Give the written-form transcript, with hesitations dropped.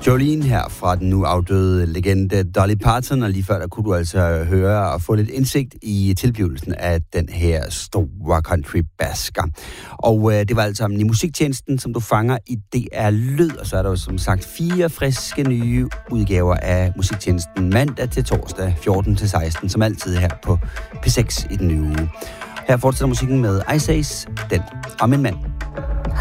Jolene her fra den nu afdøde legende Dolly Parton, og lige før der kunne du altså høre og få lidt indsigt i tilblivelsen af den her store country-basker. Og det var alt sammen i musiktjenesten, som du fanger i DR Lyd, og så er der jo som sagt 4 friske nye udgaver af musiktjenesten mandag til torsdag 14 til 16, som altid her på P6 i den nye uge. Her fortsætter musikken med Ice Ace, Den om en mand.